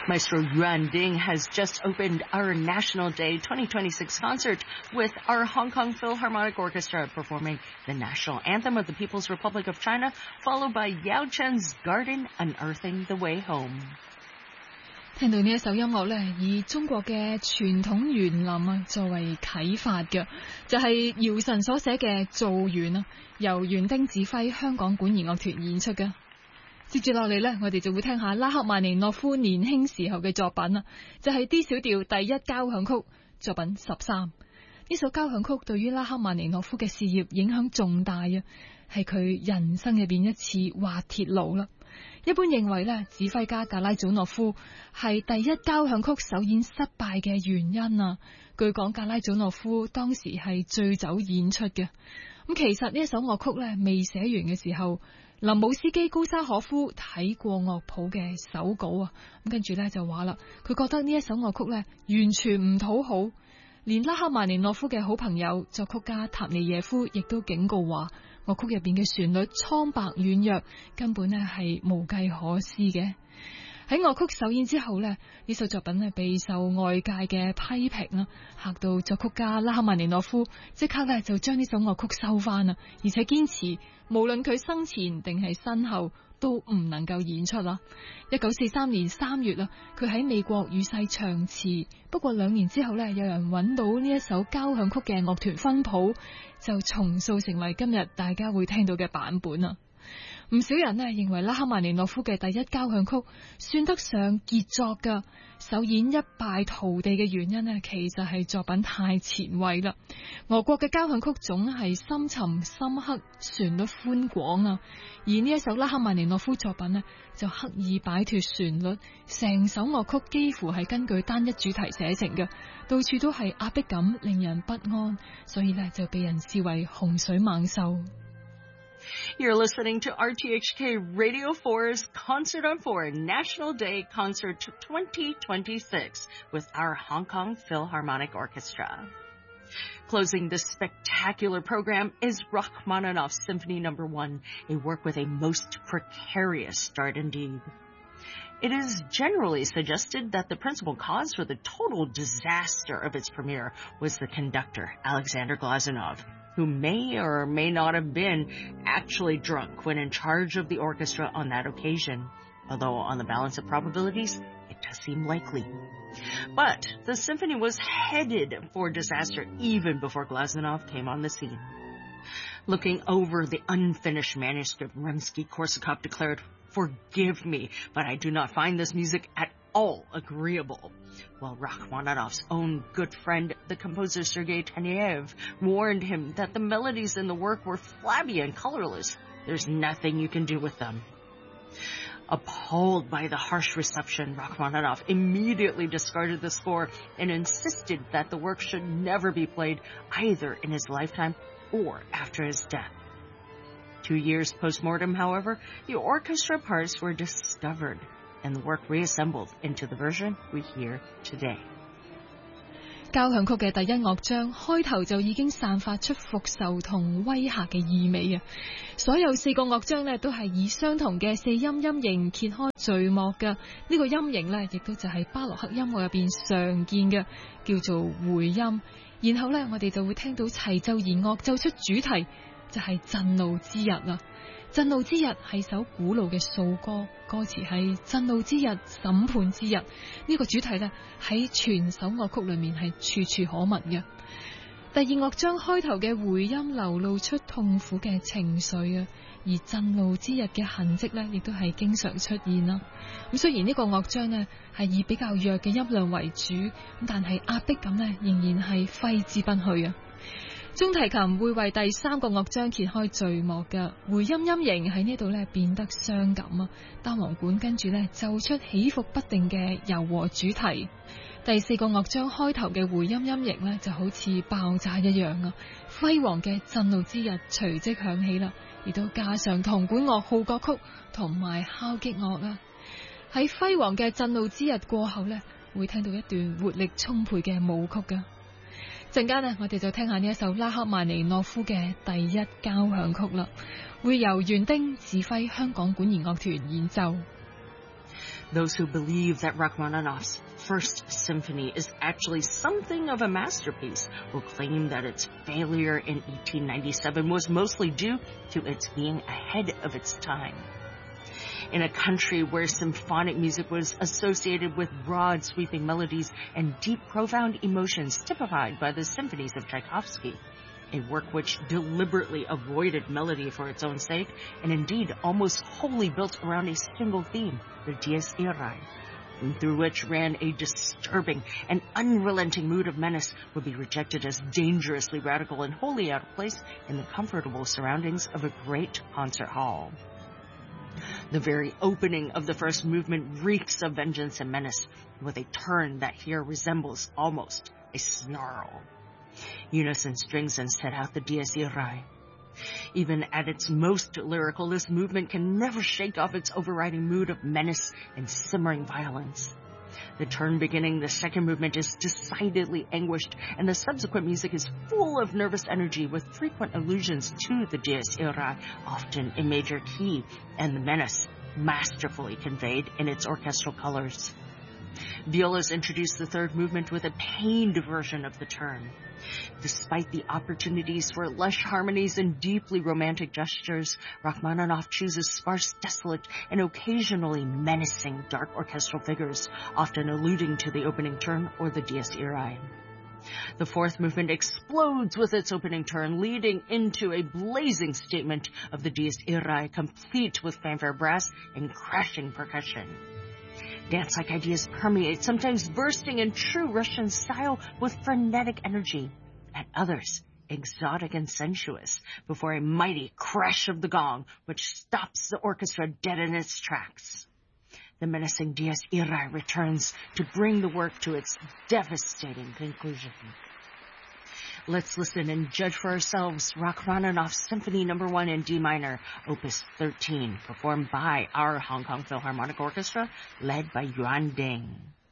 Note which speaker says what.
Speaker 1: Maestro Yuan Ding has just opened our National Day 2026 concert with our Hong Kong Philharmonic Orchestra performing the national anthem of the People's Republic of China, followed by Yao Chen's Garden Unearthing the Way Home.
Speaker 2: 聽到呢一首音樂呢，以中國嘅傳統園林啊作為啟發嘅，就係姚晨所寫嘅《造園》啊，由園丁指揮香港管弦樂團演出嘅。接住落嚟呢，我哋就會聽下拉赫曼尼諾夫年輕時候嘅作品啊，就係 D 小調第一交響曲作品13。呢首交響曲對於拉赫曼尼諾夫嘅事業影響重大啊，係佢人生入邊一次滑鐵盧啦。一般認為咧，指揮家格拉祖諾夫係第一交響曲首演失敗嘅原因啊。據講，格拉祖諾夫當時係醉酒演出嘅。咁其實呢一首樂曲咧未寫完嘅時候，林姆斯基高沙可夫睇過樂譜嘅手稿啊，咁跟住咧就話啦，佢覺得呢一首樂曲咧完全唔討好。連拉赫曼尼諾夫嘅好朋友作曲家塔尼耶夫亦都警告話，樂曲入邊嘅旋律蒼白軟弱，根本咧係無計可施嘅。喺樂曲首演之後咧，呢首作品咧備受外界嘅批評啦，嚇到作曲家拉赫曼尼諾夫即刻咧就將呢首樂曲收翻啦，而且堅持無論佢生前定係身後都唔能夠演出啦。1943年3月啦，佢喺美國與世長辭。不過2年之後咧，有人揾到呢一首交響曲嘅樂團分譜，就重塑成為今日大家會聽到嘅版本啊。唔少人咧認為拉赫曼尼諾夫嘅第一交響曲算得上傑作噶，首演一敗塗地嘅原因咧，其實係作品太前衛啦。俄國嘅交響曲總係深沉深刻，旋律寬廣啊，而呢一首拉赫曼尼諾夫作品咧就刻意擺脫旋律，成首樂曲幾乎係根據單一主題寫成嘅，到處都係壓迫感，令人不安，所以咧就被人視為洪水猛獸。
Speaker 1: You're listening to RTHK Radio 4's Concert on 4 National Day Concert 2026 with our Hong Kong Philharmonic Orchestra. Closing this spectacular program is Rachmaninoff's Symphony No. 1, a work with a most precarious start indeed. It is generally suggested that the principal cause for the total disaster of its premiere was the conductor, Alexander Glazunov, who may or may not have been actually drunk when in charge of the orchestra on that occasion, although on the balance of probabilities, it does seem likely. But the symphony was headed for disaster even before Glazunov came on the scene. Looking over the unfinished manuscript, Rimsky-Korsakov declared, "Forgive me, but I do not find this music at all agreeable," while Rachmaninoff's own good friend, the composer Sergei Taneyev, warned him that the melodies in the work were flabby and colorless. There's nothing you can do with them. Appalled by the harsh reception, Rachmaninoff immediately discarded the score and insisted that the work should never be played either in his lifetime or after his death. 2 years post-mortem, however, the orchestra parts were discovered and the work reassembled into the version we hear today.
Speaker 2: 交響曲嘅第一樂章開頭就已經散發出復仇同威嚇嘅意味啊！所有4個樂章呢都係以相同嘅4音音型揭開序幕嘅，呢個音型呢亦都就係巴洛克音樂入邊常見嘅，叫做回音。然後呢，我哋就會聽到齊奏弦樂奏出主題，就係震怒之日啦。震怒之日係首古老嘅素歌，歌詞係震怒之日、審判之日。呢個主題呢喺全首樂曲裏面係處處可聞嘅。第二樂章開頭嘅回音流露出痛苦嘅情緒啊，而震怒之日嘅痕跡呢亦都係經常出現啦。咁雖然呢個樂章呢係以比較弱嘅音量為主，但係壓迫感呢仍然係揮之不去啊。中提琴會為第3個樂章揭開序幕嘅回音音型喺呢度咧變得傷感啊，單簧管跟住咧奏出起伏不定嘅柔和主題。第4個樂章開頭嘅回音音型咧就好似爆炸一樣啊，輝煌嘅震怒之日隨即響起啦，亦都加上銅管樂號角曲同埋敲擊樂啦。喺輝煌嘅震怒之日過後咧，會聽到一段活力充沛嘅舞曲噶。陣間呢，我哋就聽下呢一首拉赫曼尼諾夫嘅第一交響曲啦，會由園丁指揮香港管弦樂團演奏。
Speaker 1: Those who believe that Rachmaninoff's First Symphony is actually something of a masterpiece will claim that its failure in 1897 was mostly due to its being ahead of its time. In a country where symphonic music was associated with broad, sweeping melodies and deep, profound emotions typified by the symphonies of Tchaikovsky, a work which deliberately avoided melody for its own sake, and indeed almost wholly built around a single theme, the Dies Irae, through which ran a disturbing and unrelenting mood of menace, would be rejected as dangerously radical and wholly out of place in the comfortable surroundings of a great concert hall. The very opening of the first movement reeks of vengeance and menace, with a turn that here resembles almost a snarl. Unison strings then set out the Dies Irae. Even at its most lyrical, this movement can never shake off its overriding mood of menace and simmering violence. The turn beginning the second movement is decidedly anguished, and the subsequent music is full of nervous energy with frequent allusions to the Dies Irae, often in major key, and the menace masterfully conveyed in its orchestral colors. Violas introduced the third movement with a pained version of the turn. Despite the opportunities for lush harmonies and deeply romantic gestures, Rachmaninoff chooses sparse, desolate, and occasionally menacing dark orchestral figures, often alluding to the opening turn or the Dies Irae. The fourth movement explodes with its opening turn, leading into a blazing statement of the Dies Irae, complete with fanfare brass and crashing percussion. Dance-like ideas permeate, sometimes bursting in true Russian style with frenetic energy, at others exotic and sensuous, before a mighty crash of the gong, which stops the orchestra dead in its tracks. The menacing Dies Irae returns to bring the work to its devastating conclusion. Let's listen and judge for ourselves Rachmaninoff's Symphony No. 1 in D minor, Opus 13, performed by our Hong Kong Philharmonic Orchestra, led by Yuan Ding.